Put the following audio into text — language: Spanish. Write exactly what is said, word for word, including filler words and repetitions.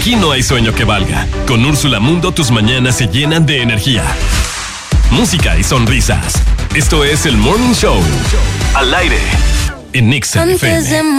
Aquí no hay sueño que valga. Con Úrsula Mundo tus mañanas se llenan de energía, música y sonrisas. Esto es el Morning Show. Al aire en Nexa F M.